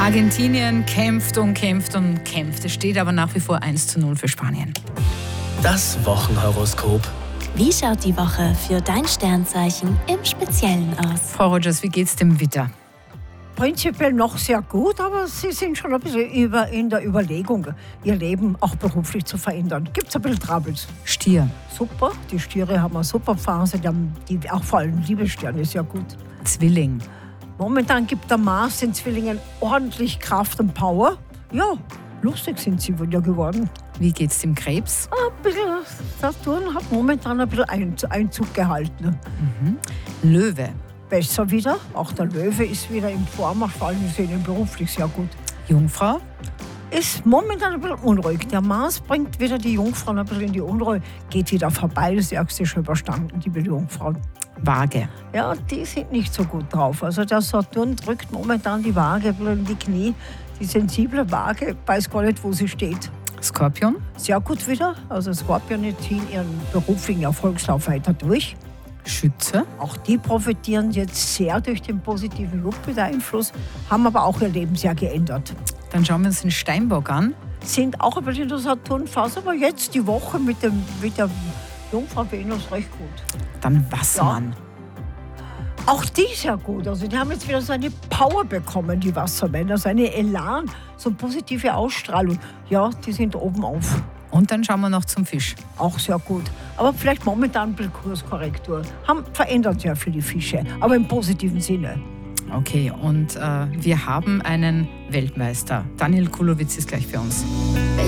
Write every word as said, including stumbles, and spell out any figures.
Argentinien kämpft und kämpft und kämpft. Es steht aber nach wie vor eins zu null für Spanien. Das Wochenhoroskop. Wie schaut die Woche für dein Sternzeichen im Speziellen aus? Frau Rogers, wie geht's dem Widder? Prinzipiell noch sehr gut, aber Sie sind schon ein bisschen über, in der Überlegung, Ihr Leben auch beruflich zu verändern. Gibt es ein bisschen Troubles? Stier, Super, die Stiere haben eine super Phase, die, haben, die auch vor allem Liebessterne ist ja gut. Zwilling, Momentan gibt der Mars den Zwillingen ordentlich Kraft und Power. Ja, lustig sind sie ja geworden. wie geht's dem Krebs? Ein bisschen, Saturn hat momentan ein bisschen Einzug gehalten. Löwe, Besser wieder, auch der Löwe ist wieder in Form, vor allem ist ihnen beruflich sehr gut. Jungfrau, Ist momentan ein bisschen unruhig. Der Mars bringt wieder die Jungfrauen ein bisschen in die Unruhe, geht wieder vorbei, das Ärgste schon überstanden, die Jungfrauen. Waage, Ja, die sind nicht so gut drauf. Also der Saturn drückt momentan die Waage ein bisschen in die Knie. Die sensible Waage weiß gar nicht, wo sie steht. Skorpion, Sehr gut wieder. Also Skorpione ziehen ihren beruflichen Erfolgslauf weiter durch. Schütze, Auch die profitieren jetzt sehr durch den positiven Jupiter-Einfluss, haben aber auch ihr Leben sehr geändert. dann schauen wir uns den Steinbock an. Sind auch ein bisschen in der Saturnphase, aber jetzt die Woche mit, dem, mit der Jungfrau Venus recht gut. Dann Wassermann, Auch die sehr gut. Also die haben jetzt wieder so eine Power bekommen, die Wassermänner, so eine Elan, so eine positive Ausstrahlung. Ja, die sind oben auf. und dann schauen wir noch zum Fisch. Auch sehr gut. Aber vielleicht momentan ein bisschen Kurskorrektur. Haben verändert sehr viele Fische, aber im positiven Sinne. Okay, und äh, wir haben einen Weltmeister. Daniel Kulowitz ist gleich für uns.